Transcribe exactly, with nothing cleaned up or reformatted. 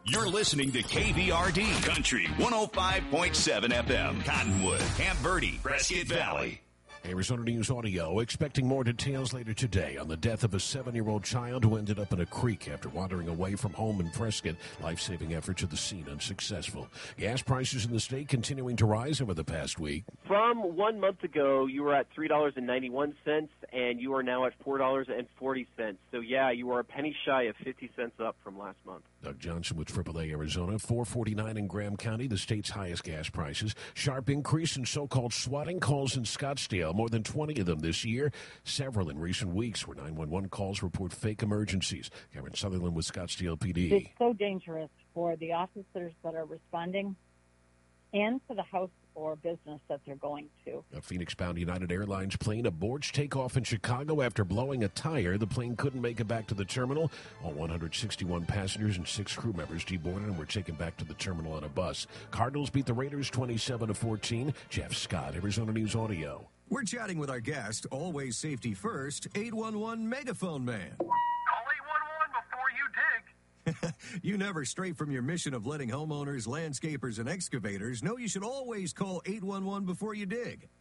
You're listening to K V R D Country one oh five point seven F M, Cottonwood, Camp Verde, Prescott Valley. Arizona News Audio expecting more details later today on the death of a seven-year-old child who ended up in a creek after wandering away from home in Prescott. Life-saving efforts at the scene unsuccessful. Gas prices in the state continuing to rise over the past week. From one month ago, you were at three dollars and ninety-one cents, and you are now at four dollars and forty cents. So, yeah, you are a penny shy of fifty cents up from last month. Doug Johnson with triple A Arizona. four forty-nine in Graham County, the state's highest gas prices. Sharp increase in so-called swatting calls in Scottsdale. More than twenty of them this year. Several in recent weeks where nine one one calls report fake emergencies. Cameron Sutherland with Scottsdale P D. It's so dangerous for the officers that are responding and for the house or business that they're going to. A Phoenix-bound United Airlines plane aborts takeoff in Chicago after blowing a tire. The plane couldn't make it back to the terminal. All one hundred sixty-one passengers and six crew members deboarded and were taken back to the terminal on a bus. Cardinals beat the Raiders twenty-seven to fourteen. Jeff Scott, Arizona News Audio. We're chatting with our guest, always safety first, eight one one Megaphone Man. Call eight one one before you dig. You never stray from your mission of letting homeowners, landscapers, and excavators know you should always call eight one one before you dig.